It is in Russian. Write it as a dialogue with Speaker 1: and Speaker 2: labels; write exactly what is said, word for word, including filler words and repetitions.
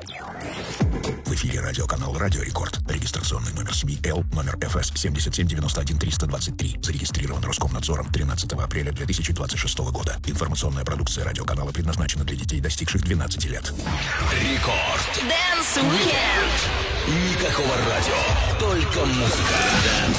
Speaker 1: В эфире радиоканал «Радио Рекорд». Регистрационный номер СМИ Л, номер эф эс семь семь девять один три два три. Зарегистрирован Роскомнадзором тринадцатого апреля две тысячи двадцать шестого года. Информационная продукция радиоканала предназначена для детей, достигших двенадцати лет.
Speaker 2: Рекорд. Dance Weekend. Никакого радио, только музыка. Dance